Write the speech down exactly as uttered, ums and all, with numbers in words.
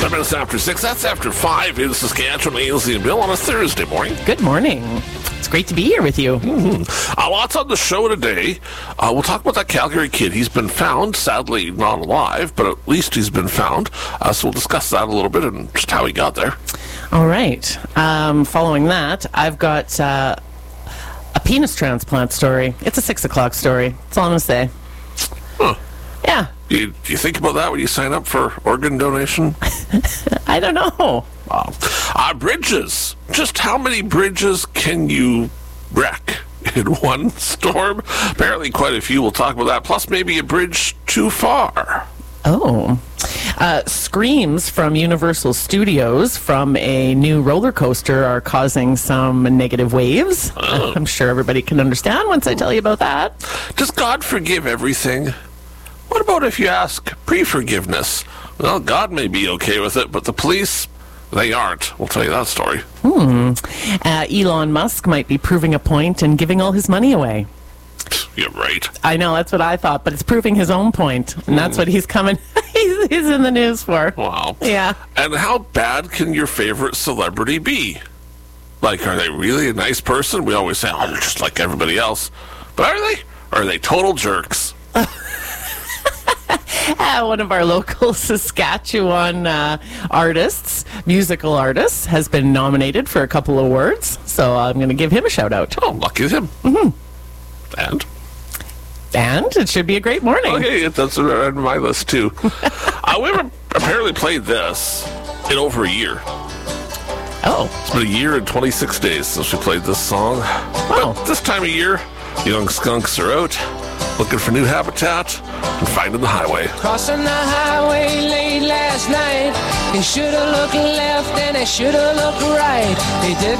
Ten minutes after six. That's after five in Saskatchewan. Ainsley and Bill on a Thursday morning. Good morning. It's great to be here with you. Mm-hmm. Uh, lots on the show today. Uh, we'll talk about that Calgary kid. He's been found, sadly not alive, but at least he's been found. Uh, so we'll discuss that a little bit and just how he got there. All right. Um, following that, I've got uh, a penis transplant story. It's a six o'clock story. That's all I'm going to say. Huh. Yeah. Do you, do you think about that when you sign up for organ donation? I don't know. Wow. Uh, bridges. Just how many bridges can you wreck in one storm? Apparently quite a few. We'll talk about that. Plus maybe a bridge too far. Oh. Uh, screams from Universal Studios from a new roller coaster are causing some negative waves. Oh. I'm sure everybody can understand once I tell you about that. Does God forgive everything? What about if you ask pre-forgiveness? Well, God may be okay with it, but the police, they aren't. We'll tell you that story. Hmm. Uh, Elon Musk might be proving a point and giving all his money away. You're right. I know, that's what I thought, but it's proving his own point, and that's what he's coming, he's, he's in the news for. Wow. Yeah. And how bad can your favorite celebrity be? Like, are they really a nice person? We always say, oh, they're just like everybody else. But are they? Or are they total jerks? Uh, one of our local Saskatchewan uh, artists, musical artists, has been nominated for a couple of awards, so I'm going to give him a shout out. Oh, lucky him. Mm-hmm. And? And it should be a great morning. Okay, that's on my list too. uh, we haven't apparently played this in over a year. Oh. It's been a year and twenty-six days since we played this song. Wow. But this time of year, young skunks are out looking for new habitat and finding the highway. Crossing the highway late last night. They should have looked left and they should have looked right. They did